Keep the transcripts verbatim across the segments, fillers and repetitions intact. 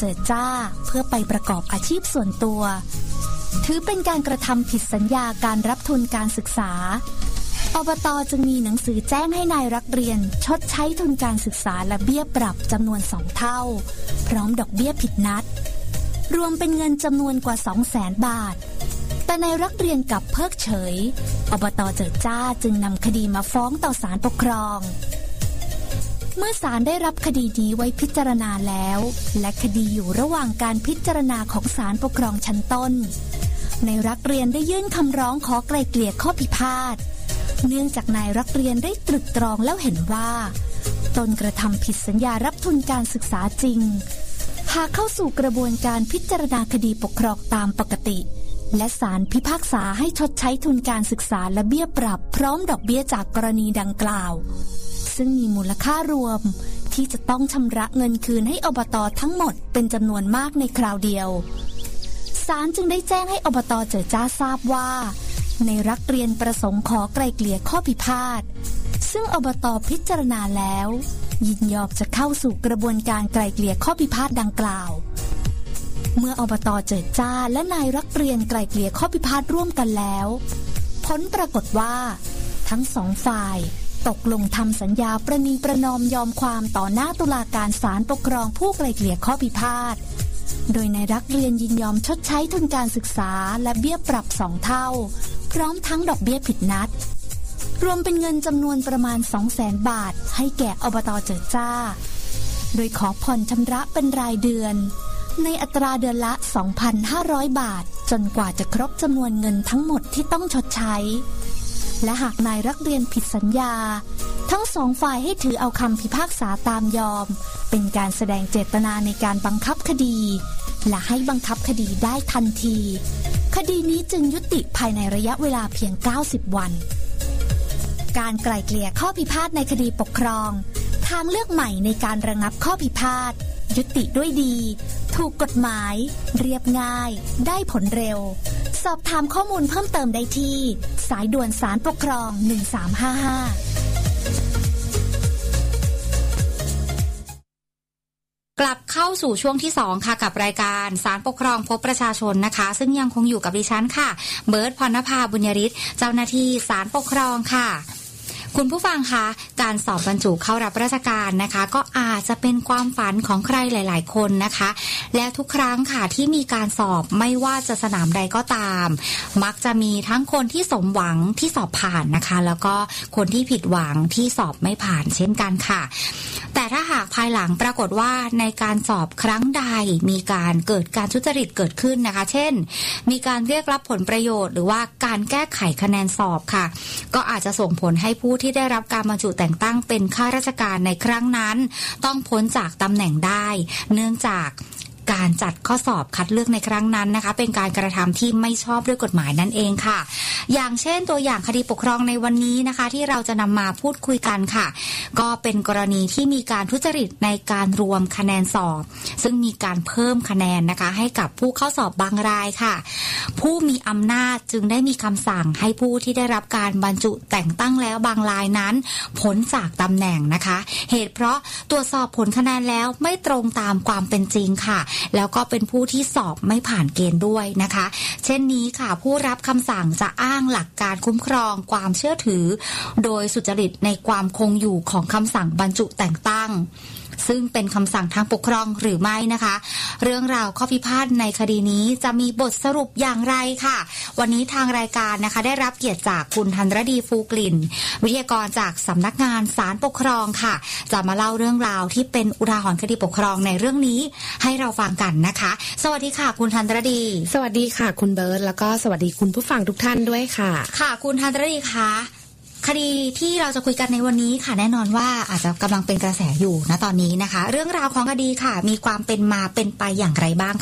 เจิดจ้าเพื่อไปประกอบอาชีพส่วนตัวถือเป็นการกระทำผิดสัญญาการรับทุนการศึกษาอบต.จึงมีหนังสือแจ้งให้นายนักเรียนชดใช้ทุนการศึกษาและเบี้ยปรับจำนวนสองเท่าพร้อมดอกเบี้ยผิดนัดรวมเป็นเงินจำนวนกว่า สองแสน บาทแต่นายนักเรียนกลับเพิกเฉยอบต.เจิดจ้าจึงนำคดีมาฟ้องต่อศาลปกครองเมื่อศาลได้รับคดีนี้ไว้พิจารณาแล้วและคดีอยู่ระหว่างการพิจารณาของศาลปกครองชั้นต้นนายนักเรียนได้ยื่นคำร้องขอไกล่เกลี่ยข้อพิพาทเนื่องจากนายนักเรียนได้ตรึกตรองแล้วเห็นว่าตนกระทำผิดสัญญารับทุนการศึกษาจริงหากเข้าสู่กระบวนการพิจารณาคดีปกครองตามปกติและศาลพิพากษาให้ชดใช้ทุนการศึกษาและเบี้ยปรับพร้อมดอกเบี้ยจากกรณีดังกล่าวซึ่งมีมูลค่ารวมที่จะต้องชำระเงินคืนให้อบต.ทั้งหมดเป็นจำนวนมากในคราวเดียวศาลจึงได้แจ้งให้อบต.เจิดจ้าทราบว่าในนักเรียนประสงค์ขอไกล่เกลี่ยข้อพิพาทซึ่งอบต.พิจารณาแล้วยินยอมจะเข้าสู่กระบวนการไกล่เกลี่ยข้อพิพาทดังกล่าวเมื่ออบต.เจิดจ้าและนายนักเรียนไกล่เกลี่ยข้อพิพาทร่วมกันแล้วผลปรากฏว่าทั้งสองฝ่ายตกลงทำสัญญาประนีประนอมยอมความต่อหน้าตุลาการศาลปกครองผู้ไกล่เกลี่ยข้อพิพาทโดยนายนักเรียนยินยอมชดใช้ทุนการศึกษาและเบี้ยปรับสองเท่าพร้อมทั้งดอกเบี้ยผิดนัดรวมเป็นเงินจำนวนประมาณ สองแสน บาทให้แก่อบต.เจิดจ้าโดยขอผ่อนชำระเป็นรายเดือนในอัตราเดือนละ สองพันห้าร้อย บาทจนกว่าจะครบจำนวนเงินทั้งหมดที่ต้องชดใช้และหากนายนักเรียนผิดสัญญาทั้งสองฝ่ายให้ถือเอาคำพิพากษาตามยอมเป็นการแสดงเจตนาในการบังคับคดีและให้บังคับคดีได้ทันทีคดีนี้จึงยุติภายในระยะเวลาเพียงเก้าสิบวันการไกล่เกลี่ยข้อพิพาทในคดีปกครองทางเลือกใหม่ในการระงับข้อพิพาทยุติด้วยดีถูกกฎหมายเรียบง่ายได้ผลเร็วสอบถามข้อมูลเพิ่มเติมได้ที่สายด่วนศาลปกครองหนึ่งสามห้าห้ากลับเข้าสู่ช่วงที่สองค่ะกับรายการศาลปกครองพบประชาชนนะคะซึ่งยังคงอยู่กับดิฉันค่ะเบิร์ต พรณภาบุญยฤทธิ์เจ้าหน้าที่ศาลปกครองค่ะคุณผู้ฟังคะการสอบบรรจุเข้ารับราชการนะคะก็อาจจะเป็นความฝันของใครหลายๆคนนะคะและทุกครั้งค่ะที่มีการสอบไม่ว่าจะสนามใดก็ตามมักจะมีทั้งคนที่สมหวังที่สอบผ่านนะคะแล้วก็คนที่ผิดหวังที่สอบไม่ผ่านเช่นกันค่ะแต่ถ้าหากภายหลังปรากฏว่าในการสอบครั้งใดมีการเกิดการทุจริตเกิดขึ้นนะคะเช่นมีการเรียกรับผลประโยชน์หรือว่าการแก้ไขคะแนนสอบค่ะก็อาจจะส่งผลให้ผู้ที่ได้รับการบรรจุแต่งตั้งเป็นข้าราชการในครั้งนั้นต้องพ้นจากตำแหน่งได้เนื่องจากการจัดข้อสอบคัดเลือกในครั้งนั้นนะคะเป็นการกระทำที่ไม่ชอบด้วยกฎหมายนั่นเองค่ะอย่างเช่นตัวอย่างคดีปกครองในวันนี้นะคะที่เราจะนำมาพูดคุยกันค่ะก็เป็นกรณีที่มีการทุจริตในการรวมคะแนนสอบซึ่งมีการเพิ่มคะแนนนะคะให้กับผู้เข้าสอบบางรายค่ะผู้มีอำนาจจึงได้มีคำสั่งให้ผู้ที่ได้รับการบรรจุแต่งตั้งแล้วบางรายนั้นพ้นจากตำแหน่งนะคะเหตุเพราะตรวจสอบผลคะแนนแล้วไม่ตรงตามความเป็นจริงค่ะแล้วก็เป็นผู้ที่สอบไม่ผ่านเกณฑ์ด้วยนะคะเช่นนี้ค่ะผู้รับคำสั่งจะอ้างหลักการคุ้มครองความเชื่อถือโดยสุจริตในความคงอยู่ของคำสั่งบรรจุแต่งตั้งซึ่งเป็นคำสั่งทางปกครองหรือไม่นะคะเรื่องราวข้อพิพาทในคดีนี้จะมีบทสรุปอย่างไรค่ะวันนี้ทางรายการนะคะได้รับเกียรติจากคุณธันรดีฟูกลิ่นวิทยากรจากสำนักงานศาลปกครองค่ะจะมาเล่าเรื่องราวที่เป็นอุทาหรณ์คดีปกครองในเรื่องนี้ให้เราฟังกันนะคะสวัสดีค่ะคุณธันรดีสวัสดีค่ะคุณเบิร์ตแล้วก็สวัสดีคุณผู้ฟังทุกท่านด้วยค่ะค่ะคุณธันรดีคะคดีที่เราจะคุยกันในวันนี้ค่ะแน่นอนว่าอาจจะกำลังเป็นกระแสอยู่ณตอนนี้นะคะเรื่องราวของคดีค่ะมีความเป็นมาเป็นไปอย่างไรบ้างคะ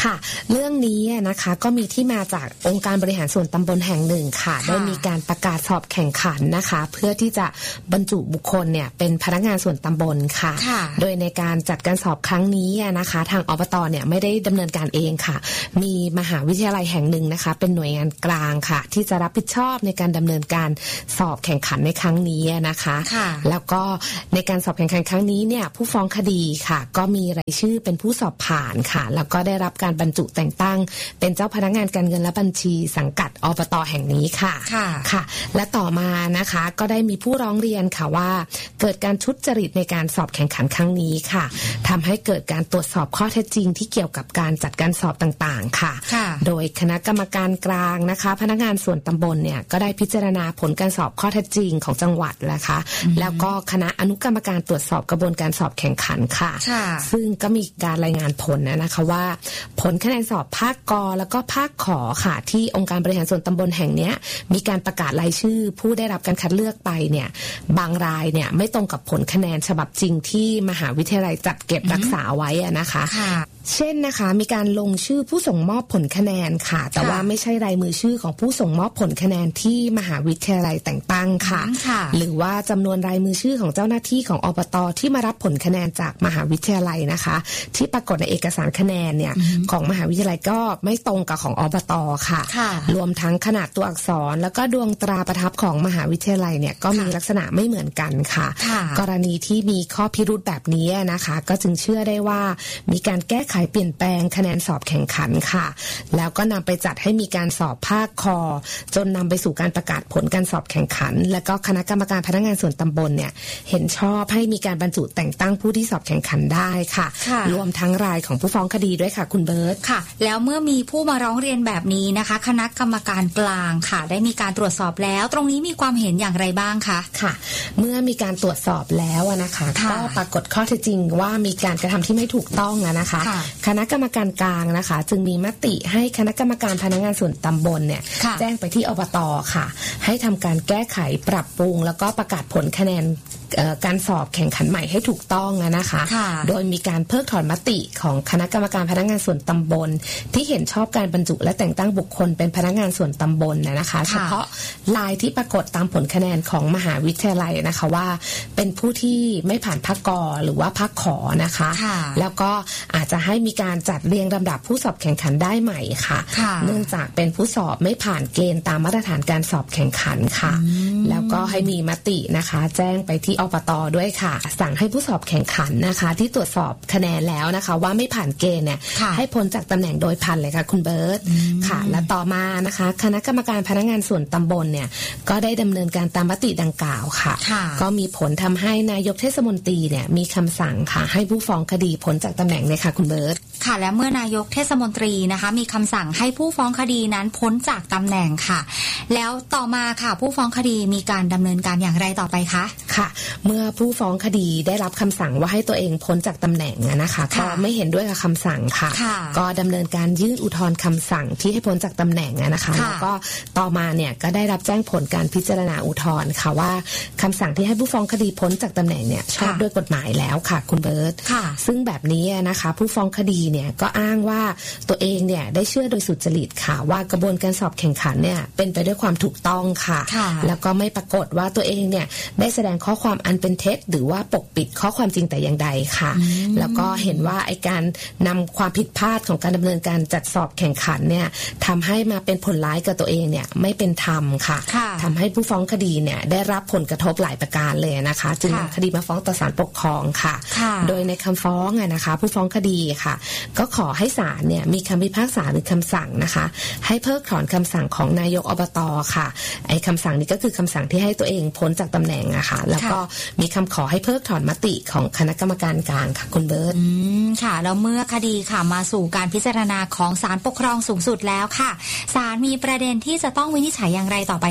ค่ะเรื่องนี้นะคะก็มีที่มาจากองค์การบริหารส่วนตำบลแห่งหนึ่งค่ะได้มีการประกาศสอบแข่งขันนะคะเพื่อที่จะบรรจุบุคคลเนี่ยเป็นพนักงานส่วนตำบลค่ะโดยในการจัดการสอบครั้งนี้นะคะทางอบตเนี่ยไม่ได้ดำเนินการเองค่ะมีมหาวิทยาลัยแห่งหนึ่งนะคะเป็นหน่วยงานกลางค่ะที่จะรับผิดชอบในการดำเนินการสอบแข่งขันในครั้งนี้นะคะแล้วก็ในการสอบแข่งขันครั้งนี้เนี่ยผู้ฟ้องคดีค่ะก็มีรายชื่อเป็นผู้สอบผ่านค่ะแล้วก็ได้รับการบรรจุแต่งตั้งเป็นเจ้าพนักงานการเงินและบัญชีสังกัดอบตแห่งนี้ค่ะค่ะค่ะและต่อมานะคะก็ได้มีผู้ร้องเรียนค่ะว่าเกิดการทุจริตในการสอบแข่งขันครั้งนี้ค่ะทำให้เกิดการตรวจสอบข้อเท็จจริงที่เกี่ยวกับการจัดการสอบต่างๆค่ะโดยคณะกรรมการกลางนะคะพนักงานส่วนตำบลเนี่ยก็ได้พิจารณาผลการสอบข้อเท็จจริงของจังหวัดนะคะแล้วก็คณะอนุกรรมการตรวจสอบกระบวนการสอบแข่งขันค่ะซึ่งก็มีการรายงานผลนะคะว่าผลคะแนนสอบภาคกแล้วก็ภาคขอค่ะที่องค์การบริหารส่วนตำบลแห่งนี้มีการประกาศรายชื่อผู้ได้รับการคัดเลือกไปเนี่ยบางรายเนี่ยไม่ตรงกับผลคะแนนฉบับจริงที่มหาวิทยาลัยจัดเก็บรักษาไว้นะคะเช่นนะคะมีการลงชื่อผู้ส่งมอบผลคะแนนค่ะแต่ว่าไม่ใช่รายมือชื่อของผู้ส่งมอบผลคะแนนที่มหาวิทยาลัยแต่งตั้งค่ะหรือว่าจำนวนรายมือชื่อของเจ้าหน้าที่ของอบตที่มารับผลคะแนนจากมหาวิทยาลัยนะคะที่ปรากฏในเอกสารคะแนนเนี่ยของมหาวิทยาลัยก็ไม่ตรงกับของอบตค่ะรวมทั้งขนาดตัวอักษรแล้วก็ดวงตราประทับของมหาวิทยาลัยเนี่ยก็มีลักษณะไม่เหมือนกันค่ะกรณีที่มีข้อพิรุธแบบนี้นะคะก็จึงเชื่อได้ว่ามีการแก้ไขเปลี่ยนแปลงคะแนนสอบแข่งขันค่ะแล้วก็นำไปจัดให้มีการสอบภาคคอจนนำไปสู่การประกาศผลการสอบแข่งขันแล้วก็คณะกรรมการพนักงานส่วนตำบลเนี่ยเห็นชอบให้มีการบรรจุแต่งตั้งผู้ที่สอบแข่งขันได้ค่ะรวมทั้งรายของผู้ฟ้องคดีด้วยค่ะคุณเบิร์ตค่ะแล้วเมื่อมีผู้มาร้องเรียนแบบนี้นะคะคณะกรรมการกลางค่ะได้มีการตรวจสอบแล้วตรงนี้มีความเห็นอย่างไรบ้างคะค่ะเมื่อมีการตรวจสอบแล้วนะคะก็ปรากฏข้อเท็จจริงว่ามีการกระทำที่ไม่ถูกต้องนะคะคณะกรรมการกลางนะคะจึงมีมติให้คณะกรรมการพนักงานส่วนตำบลเนี่ยแจ้งไปที่อบตค่ะให้ทำการแก้ไขปรับปรุงแล้วก็ประกาศผลคะแนนการสอบแข่งขันใหม่ให้ถูกต้องนะคะโดยมีการเพิกถอนมติของคณะกรรมการพนักงานส่วนตำบลที่เห็นชอบการบรรจุและแต่งตั้งบุคคลเป็นพนักงานส่วนตำบลนะคะเฉพาะรายที่ปรากฏตามผลคะแนนของมหาวิทยาลัยนะคะว่าเป็นผู้ที่ไม่ผ่านภาคกหรือว่าภาคขอนะคะแล้วก็อาจจะให้มีการจัดเรียงลำดับผู้สอบแข่งขันได้ใหม่ค่ะเนื่องจากเป็นผู้สอบไม่ผ่านเกณฑ์ตามมาตรฐานการสอบแข่งขันค่ะแล้วก็ให้มีมตินะคะแจ้งไปที่อบตด้วยค่ะสั่งให้ผู้สอบแข่งขันนะคะที่ตรวจสอบคะแนนแล้วนะคะว่าไม่ผ่านเกณฑ์เนี่ยให้พ้นจากตำแหน่งโดยพลันเลยค่ะคุณเบิร์ตค่ะและต่อมานะคะคณะกรรมการพนักงานส่วนตำบลเนี่ยก็ได้ดำเนินการตามมติดังกล่าวค่ะก็มีผลทำให้นายกเทศมนตรีเนี่ยมีคำสั่งค่ะให้ผู้ฟ้องคดีพ้นจากตำแหน่งเลยค่ะคุณเบิร์ตค่ะและเมื่อนายกเทศมนตรีนะคะมีคำสั่งให้ผู้ฟ้องคดีนั้นพ้นจากตำแหน่งค่ะแล้วต่อมาค่ะผู้ฟ้องคดีมีการดำเนินการอย่างไรต่อไปคะค่ะเมื่อผู้ฟ้องคดีได้รับคำสั่งว่าให้ตัวเองพ้นจากตำแหน่งนะคะก็ไม่เห็นด้วยกับคำสั่งค่ะก็ดำเนินการยื่นอุทธรณ์คำสั่งที่ให้พ้นจากตำแหน่งนะคะแล้วก็ต่อมาเนี่ยก็ได้รับแจ้งผลการพิจารณาอุทธรณ์ค่ะว่าคำสั่งที่ให้ผู้ฟ้องคดีพ้นจากตำแหน่งเนี่ยชอบด้วยกฎหมายแล้วค่ะคุณเบิร์ตซึ่งแบบนี้นะคะผู้ฟ้องคดีเนี่ยก็อ้างว่าตัวเองเนี่ยได้เชื่อโดยสุจริตค่ะว่ากระบวนการสอบแข่งขันเนี่ยเป็นไปด้วยความถูกต้องค่ะแล้วก็ไม่ปรากฏว่าตัวเองเนี่ยได้แสดงข้อความอันเป็นเท็จหรือว่าปกปิดข้อความจริงแต่อย่างใดค่ะแล้วก็เห็นว่าไอ้การนำความผิดพลาดของการดำเนินการจัดสอบแข่งขันเนี่ยทำให้มาเป็นผลร้ายกับตัวเองเนี่ยไม่เป็นธรรมค่ะทำให้ผู้ฟ้องคดีเนี่ยได้รับผลกระทบหลายประการเลยนะคะจึงนำคดีมาฟ้องต่อศาลปกครองค่ะโดยในคำฟ้องนะคะผู้ฟ้องคดีค่ะก็ขอให้ศาลเนี่ยมีคำพิพากษาหรือคำสั่งนะคะให้เพิกถอนคำสั่งของนายกอบตค่ะไอ้คำสั่งนี้ก็คือคำสั่งที่ให้ตัวเองพ้นจากตำแหน่งอะค่ะแล้วก็มีคำขอให้เพิกถอนมติของคณะกรรมการกลางค่ะคุณเบิร์ตอืมค่ะแล้วเมื่อคดีค่ะมาสู่การพิจารณาของศาลปกครองสูงสุดแล้วค่ะศาลมีประเด็นที่จะต้องวินิจฉัยอย่างไรต่อไปคะ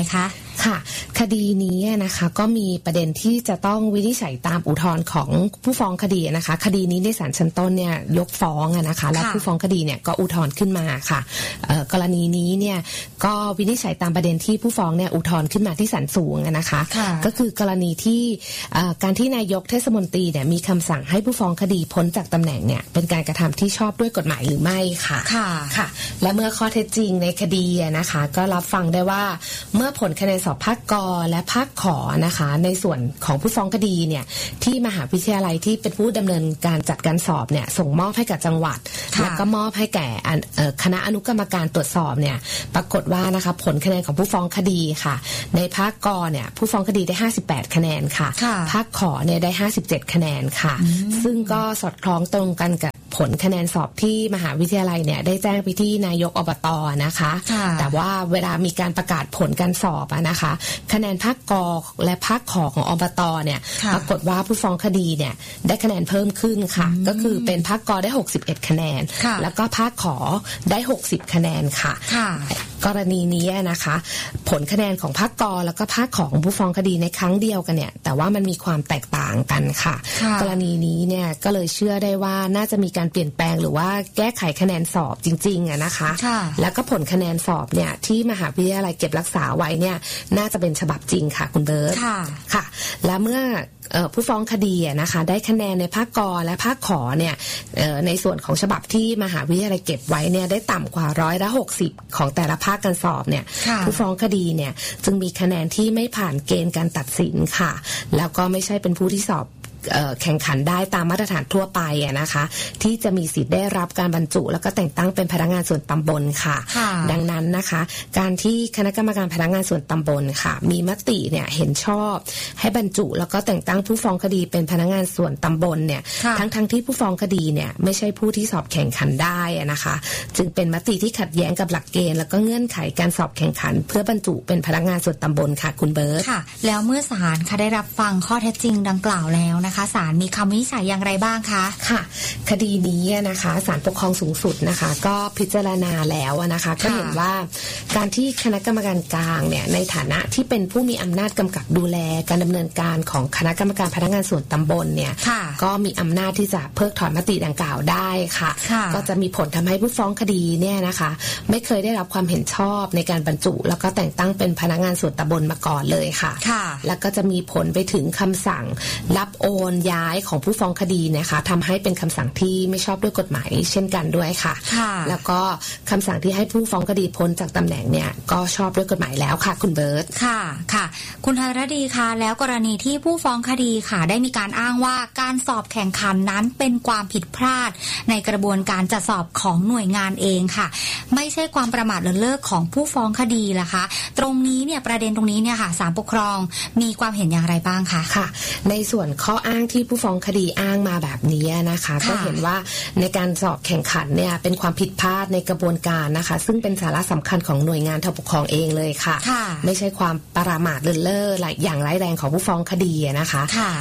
ค่ะคดีนี้นะคะก็มีประเด็นที่จะต้องวินิจฉัยตามอุทธรณ์ของผู้ฟ้องคดีนะคะคดีนี้ในศาลชั้นต้นเนี่ยยกฟ้องนะคะแล้วผู้ฟ้องคดีเนี่ยก็อุทธรณ์ขึ้นมาค่ะกรณีนี้เนี่ยก็วินิจฉัยตามประเด็นที่ผู้ฟ้องเนี่ยอุทธรณ์ขึ้นมาที่ศาลสูงนะคะก็คือกรณีที่การที่นายกเทศมนตรีเนี่ยมีคำสั่งให้ผู้ฟ้องคดีพ้นจากตำแหน่งเนี่ยเป็นการกระทำที่ชอบด้วยกฎหมายหรือไม่ค่ะค่ะและเมื่อข้อเท็จจริงในคดีนะคะก็รับฟังได้ว่าเมื่อผลคะแนนสอบภาคกและภาคขอนะคะในส่วนของผู้ฟ้องคดีเนี่ยที่มหาวิทยาลัยที่เป็นผู้ดำเนินการจัดการสอบเนี่ยส่งมอบให้กับจังหวัดแล้วก็มอบให้แก่คณะอนุกรรมการตรวจสอบเนี่ยปรากฏว่านะคะผลคะแนนของผู้ฟ้องคดีค่ะในภาคกเนี่ยผู้ฟ้องคดีได้ห้าสิบแปดคะแนนค่ะภาคขอเนี่ยได้ห้าสิบเจ็ดคะแนนค่ะซึ่งก็สอดคล้องตรงกันกับผลคะแนนสอบที่มหาวิทยาลัยเนี่ยได้แจ้งไปที่นายกอบต.นะคะแต่ว่าเวลามีการประกาศผลการสอบนะคะคะแนนภาคกและภาคขอของอบต.เนี่ยปรากฏว่าผู้ฟ้องคดีเนี่ยได้คะแนนเพิ่มขึ้นค่ะก็คือเป็นภาคกได้หกสิบเอ็ดคะแนนแล้วก็ภาคขอได้หกสิบคะแนนค่ะกรณีนี้นะคะผลคะแนนของภาคกแล้วก็ภาคขอของผู้ฟ้องคดีในครั้งเดียวกันเนี่ยแต่ว่ามันมีความแตกต่างกันค่ะกรณีนี้เนี่ยก็เลยเชื่อได้ว่าน่าจะมีการเปลี่ยนแปลงหรือว่าแก้ไขคะแนนสอบจริงๆอะนะคะแล้วก็ผลคะแนนสอบเนี่ยที่มหาวิทยาลัยเก็บรักษาไว้เนี่ยน่าจะเป็นฉบับจริงค่ะคุณเบิร์ตค่ะและเมื่อผู้ฟ้องคดีนะคะได้คะแนนในภาคกและภาคขอเนี่ยในส่วนของฉบับที่มหาวิทยาลัยเก็บไว้เนี่ยได้ต่ำกว่าร้อยละหกสิบของแต่ละภาคการสอบเนี่ยผู้ฟ้องคดีเนี่ยจึงมีคะแนนที่ไม่ผ่านเกณฑ์การตัดสินค่ะแล้วก็ไม่ใช่เป็นผู้ที่สอบแข่งขันได้ตามมาตรฐานทั่วไปนะคะที่จะมีสิทธิ์ได้รับการบรรจุแล้วก็แต่งตั้งเป็นพนักงานส่วนตำบลค่ะดังนั้นนะคะการที่คณะกรรมการพนักงานส่วนตำบลค่ะมีมติเนี่ยเห็นชอบให้บรรจุแล้วก็แต่งตั้งผู้ฟ้องคดีเป็นพนักงานส่วนตำบลเนี่ยทั้งทั้งที่ผู้ฟ้องคดีเนี่ยไม่ใช่ผู้ที่สอบแข่งขันได้นะคะจึงเป็นมติที่ขัดแย้งกับหลักเกณฑ์แล้วก็เงื่อนไขการสอบแข่งขันเพื่อบรรจุเป็นพนักงานส่วนตำบลค่ะคุณเบิร์ตค่ะแล้วเมื่อศาลค่ะได้รับฟังข้อเท็จจริงดังกล่าวแล้วนะคะศาลมีคำวินิจฉัยอย่างไรบ้างคะค่ะคดีนี้นะคะศาลปกครองสูงสุดนะคะก็พิจารณาแล้วนะคะก็เห็นว่าการที่คณะกรรมการกลางเนี่ยในฐานะที่เป็นผู้มีอำนาจกำกับดูแลการดำเนินการของคณะกรรมการพนักงานส่วนตำบลเนี่ยก็มีอำนาจที่จะเพิกถอนมติดังกล่าวได้ค่ะก็จะมีผลทำให้ผู้ฟ้องคดีเนี่ยนะคะไม่เคยได้รับความเห็นชอบในการบรรจุแล้วก็แต่งตั้งเป็นพนักงานส่วนตำบลมาก่อนเลยค่ะแล้วก็จะมีผลไปถึงคำสั่งรับโอนย้ายของผู้ฟ้องคดีนะคะทำให้เป็นคำสั่งที่ไม่ชอบด้วยกฎหมายเช่นกันด้วยค่ะแล้วก็คำสั่งที่ให้ผู้ฟ้องคดีพ้นจากตำแหน่งเนี่ยก็ชอบด้วยกฎหมายแล้วค่ะคุณเบิร์ตค่ะค่ะคุณธารดีคะแล้วกรณีที่ผู้ฟ้องคดีค่ะได้มีการอ้างว่าการสอบแข่งขันนั้นเป็นความผิดพลาดในกระบวนการจัดสอบของหน่วยงานเองค่ะไม่ใช่ความประมาทเลินเล่อของผู้ฟ้องคดีล่ะคะตรงนี้เนี่ยประเด็นตรงนี้เนี่ยค่ะศาลปกครองมีความเห็นอย่างไรบ้างคะค่ะในส่วนข้ออ้างที่ผู้ฟ้องคดีอ้างมาแบบนี้นะคะก็เห็นว่าในการสอบแข่งขันเนี่ยเป็นความผิดพลาดในกระบวนการนะคะซึ่งเป็นสาระสำคัญของหน่วยงานทางปกครองเองเลยค่ะไม่ใช่ความประมาทเลินเล่ออย่างร้ายแรงของผู้ฟ้องคดีนะคะ